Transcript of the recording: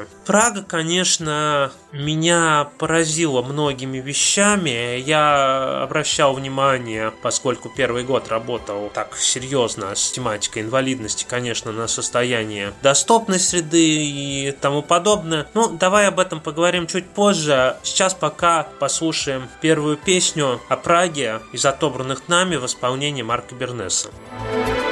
Праге. Прага, конечно, меня поразила многими вещами. Я обращал внимание, поскольку первый год работал так серьезно с тематикой инвалидности, конечно, на состояние доступной среды и тому подобное. Давай об этом поговорим чуть позже. Сейчас пока послушаем первую песню о Праге из отобранных нами в исполнении Марка Бернеса.